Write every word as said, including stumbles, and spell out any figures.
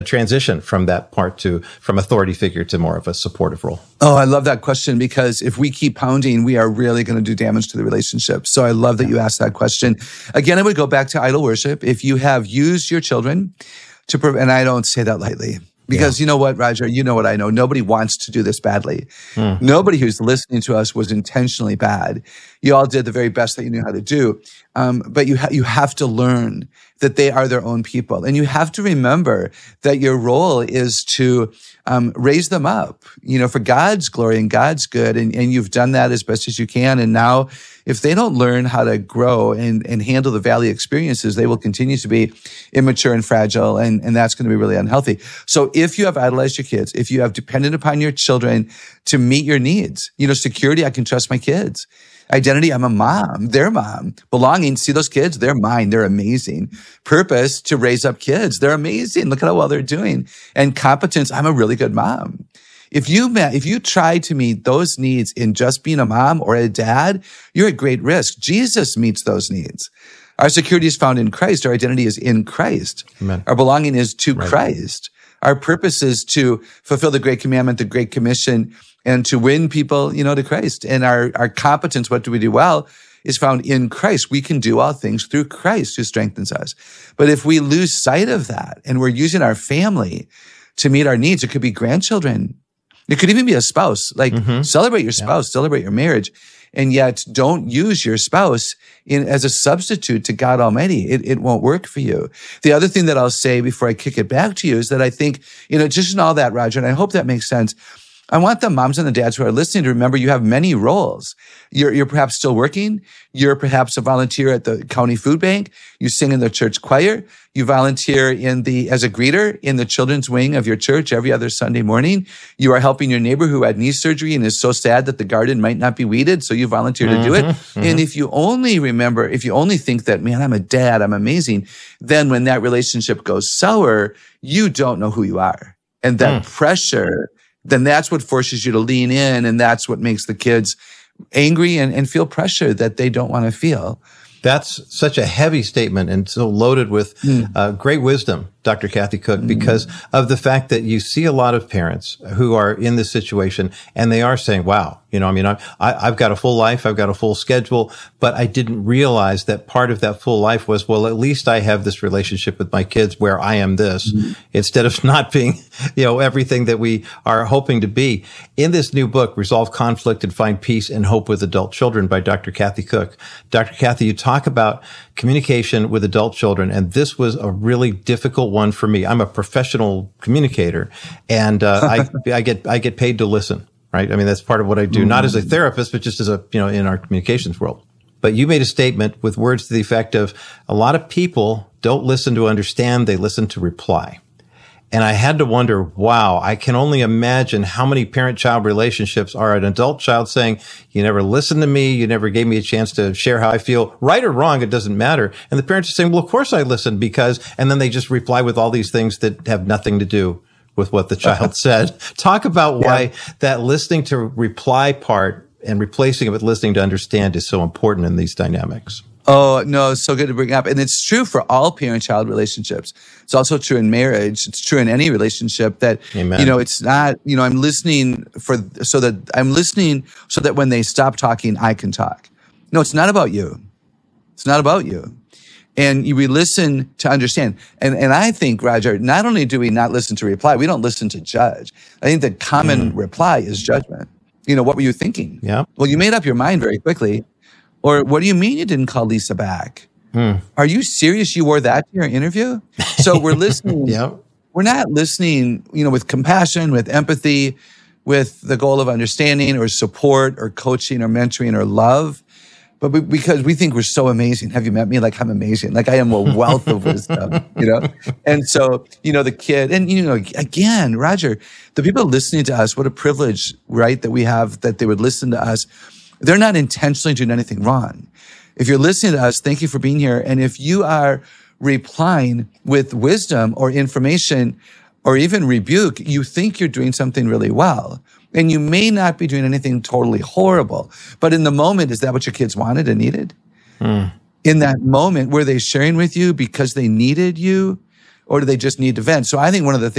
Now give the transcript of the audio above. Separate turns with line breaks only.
transition from that part to, from authority figure to more of a supportive role?
Oh, I love that question, because if we keep pounding, we are really going to do damage to the relationship. So I love that you asked that question. Again, I would go back to idol worship. If you have used your children to, prov- and I don't say that lightly, because yeah. you know what, Roger, you know what I know. Nobody wants to do this badly. Mm. Nobody who's listening to us was intentionally bad. You all did the very best that you knew how to do. Um, but you ha- you have to learn that they are their own people. And you have to remember that your role is to um, raise them up, you know, for God's glory and God's good. And, and you've done that as best as you can. And now, if they don't learn how to grow and, and handle the valley experiences, they will continue to be immature and fragile, and, and that's going to be really unhealthy. So if you have idolized your kids, if you have depended upon your children to meet your needs, you know, security, I can trust my kids. Identity, I'm a mom, their mom. Belonging, see those kids? They're mine. They're amazing. Purpose, to raise up kids. They're amazing. Look at how well they're doing. And competence, I'm a really good mom. If you met, if you try to meet those needs in just being a mom or a dad, you're at great risk. Jesus meets those needs. Our security is found in Christ. Our identity is in Christ.
Amen.
Our belonging is to
right.
Christ. Our purpose is to fulfill the Great Commandment, the Great Commission, and to win people, you know, to Christ. And our, our competence, what do we do well, is found in Christ. We can do all things through Christ who strengthens us. But if we lose sight of that and we're using our family to meet our needs, it could be grandchildren. It could even be a spouse. Like, mm-hmm. celebrate your spouse, yeah. celebrate your marriage, and yet don't use your spouse in as a substitute to God Almighty. It, it won't work for you. The other thing that I'll say before I kick it back to you is that I think, you know, just in all that, Roger, and I hope that makes sense, I want the moms and the dads who are listening to remember you have many roles. You're, you're perhaps still working. You're perhaps a volunteer at the county food bank. You sing in the church choir. You volunteer in the, as a greeter in the children's wing of your church every other Sunday morning. You are helping your neighbor who had knee surgery and is so sad that the garden might not be weeded. So you volunteer to do it. Mm-hmm. And if you only remember, if you only think that, man, I'm a dad, I'm amazing, then when that relationship goes sour, you don't know who you are. And that mm. pressure, then that's what forces you to lean in, and that's what makes the kids angry and, and feel pressure that they don't want to feel.
That's such a heavy statement and so loaded with mm. uh, great wisdom, Doctor Kathy Cook, mm. because of the fact that you see a lot of parents who are in this situation and they are saying, wow, you know, I mean, I, I, I've got a full life, I've got a full schedule, but I didn't realize that part of that full life was, well, at least I have this relationship with my kids where I am this, mm. instead of not being, you know, everything that we are hoping to be. In this new book, Resolve Conflict and Find Peace and Hope with Adult Children by Doctor Kathy Cook. Doctor Kathy, you talk about communication with adult children, and this was a really difficult one for me. I'm a professional communicator, and uh, I, I get I get paid to listen. Right? I mean, that's part of what I do, mm-hmm. not as a therapist, but just as a, you know, in our communications world. But you made a statement with words to the effect of, a lot of people don't listen to understand, they listen to reply. And I had to wonder, wow, I can only imagine how many parent-child relationships are an adult child saying, you never listened to me, you never gave me a chance to share how I feel, right or wrong, it doesn't matter. And the parents are saying, well, of course I listened, because, and then they just reply with all these things that have nothing to do with what the child said. Talk about why yeah. that listening to reply part and replacing it with listening to understand is so important in these dynamics.
Oh, no, it's so good to bring up. And it's true for all parent-child relationships. It's also true in marriage. It's true in any relationship that, Amen. you know, it's not, you know, I'm listening for, so that I'm listening so that when they stop talking, I can talk. No, it's not about you. It's not about you. And we listen to understand. And and I think, Roger, not only do we not listen to reply, we don't listen to judge. I think the common mm. reply is judgment. You know, what were you thinking?
Yeah.
Well, you made up your mind very quickly. Or what do you mean you didn't call Lisa back? Mm. Are you serious you wore that to your interview? So we're listening.
yeah.
We're not listening, you know, with compassion, with empathy, with the goal of understanding or support or coaching or mentoring or love. But we, because we think we're so amazing. Have you met me? Like, I'm amazing. Like, I am a wealth of wisdom, you know? And so, you know, the kid, and, you know, again, Roger, the people listening to us, what a privilege, right, that we have, that they would listen to us. They're not intentionally doing anything wrong. If you're listening to us, thank you for being here. And if you are replying with wisdom or information or even rebuke, you think you're doing something really well. And you may not be doing anything totally horrible, but in the moment, is that what your kids wanted and needed? Mm. In that moment, were they sharing with you because they needed you? or do they just need to vent? So I think one of the things